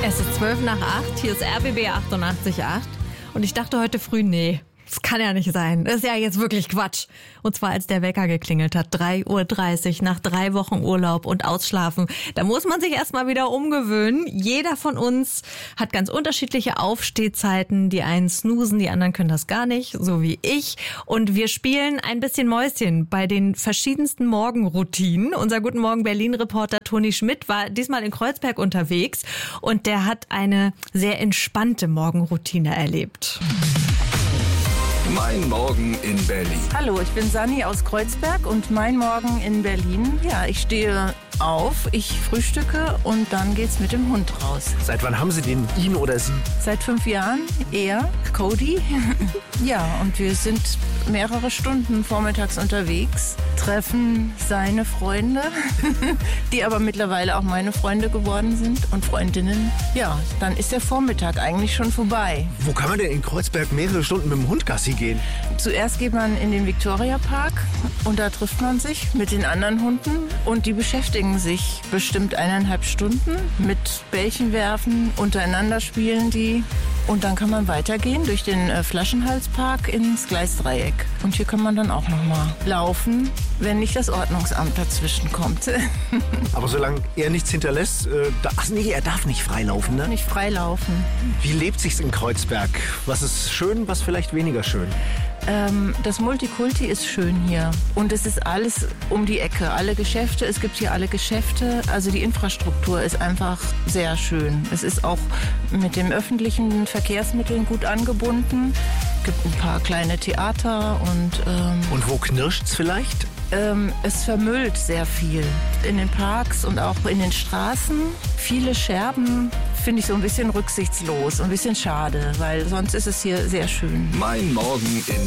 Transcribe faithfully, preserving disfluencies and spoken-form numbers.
Es ist zwölf nach acht, hier ist R B B achtundachtzig Komma acht und ich dachte heute früh, nee, das kann ja nicht sein. Das ist ja jetzt wirklich Quatsch. Und zwar als der Wecker geklingelt hat, drei Uhr dreißig, nach drei Wochen Urlaub und Ausschlafen. Da muss man sich erstmal wieder umgewöhnen. Jeder von uns hat ganz unterschiedliche Aufstehzeiten. Die einen snoosen, die anderen können das gar nicht, so wie ich. Und wir spielen ein bisschen Mäuschen bei den verschiedensten Morgenroutinen. Unser Guten Morgen Berlin-Reporter Toni Schmidt war diesmal in Kreuzberg unterwegs und der hat eine sehr entspannte Morgenroutine erlebt. Mein Morgen in Berlin. Hallo, ich bin Sanni aus Kreuzberg und mein Morgen in Berlin. Ja, ich stehe auf, ich frühstücke und dann geht's mit dem Hund raus. Seit wann haben Sie den, ihn oder sie? Seit fünf Jahren, er, Cody. Ja, und wir sind mehrere Stunden vormittags unterwegs, treffen seine Freunde, die aber mittlerweile auch meine Freunde geworden sind und Freundinnen. Ja, dann ist der Vormittag eigentlich schon vorbei. Wo kann man denn in Kreuzberg mehrere Stunden mit dem Hund Gassi gehen? Zuerst geht man in den Viktoriapark und da trifft man sich mit den anderen Hunden und die beschäftigen sich bestimmt eineinhalb Stunden mit Bällchen werfen, untereinander spielen die und dann kann man weitergehen durch den äh, Flaschenhalspark ins Gleisdreieck. Und hier kann man dann auch nochmal laufen, wenn nicht das Ordnungsamt dazwischen kommt. Aber solange er nichts hinterlässt, äh, da, ach nee, er darf nicht freilaufen, ne? Nicht freilaufen. Wie lebt sich's in Kreuzberg? Was ist schön, was vielleicht weniger schön? Ähm, das Multikulti ist schön hier und es ist alles um die Ecke, alle Geschäfte, es gibt hier alle Geschäfte, also die Infrastruktur ist einfach sehr schön. Es ist auch mit den öffentlichen Verkehrsmitteln gut angebunden, es gibt ein paar kleine Theater und... Ähm, und wo knirscht's vielleicht? Ähm, es vermüllt sehr viel in den Parks und auch in den Straßen. Viele Scherben finde ich so ein bisschen rücksichtslos, ein bisschen schade, weil sonst ist es hier sehr schön. Mein Morgen in